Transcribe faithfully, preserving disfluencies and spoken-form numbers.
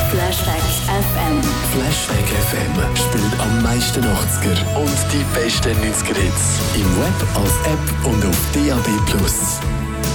Flashback F M. Flashback F M spielt am meisten achtziger und die besten neunziger Hits. Im Web, als App und auf D A B Plus.